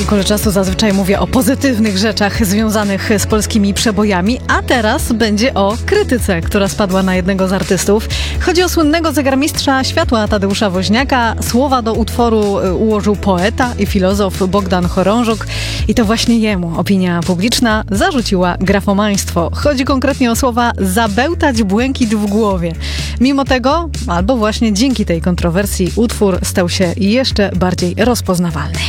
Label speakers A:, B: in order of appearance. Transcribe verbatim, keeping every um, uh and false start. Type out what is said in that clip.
A: Kilku czasu zazwyczaj mówię o pozytywnych rzeczach związanych z polskimi przebojami, a teraz będzie o krytyce, która spadła na jednego z artystów. Chodzi o słynnego zegarmistrza światła Tadeusza Woźniaka. Słowa do utworu ułożył poeta i filozof Bogdan Chorążuk i to właśnie jemu opinia publiczna zarzuciła grafomaństwo. Chodzi konkretnie o słowa zabełtać błękit w głowie. Mimo tego, albo właśnie dzięki tej kontrowersji, utwór stał się jeszcze bardziej rozpoznawalny.